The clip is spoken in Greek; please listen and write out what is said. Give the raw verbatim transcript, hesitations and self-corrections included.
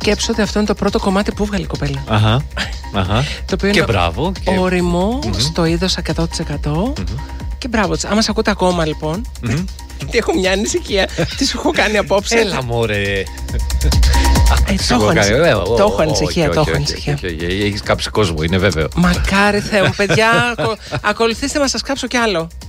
σκέψω ότι αυτό είναι το πρώτο κομμάτι που βγάλει η κοπέλα. Αχα. Αχα. Το οποίο και είναι μπράβο. Και... όριμο mm-hmm. στο είδος εκατό τοις εκατό. Mm-hmm. Και μπράβο της. Άμα σε ακούτε ακόμα λοιπόν. Mm-hmm. Γιατί έχω μια ανησυχία. Τι σου έχω κάνει απόψε. Έλα μωρέ. Το έχω ανησυχία. Το έχω ανησυχία. Έχεις κάψει κόσμο, είναι βέβαιο. Μακάρι Θεέ μου, παιδιά. Ακολουθήστε μας, σας κάψω κι άλλο.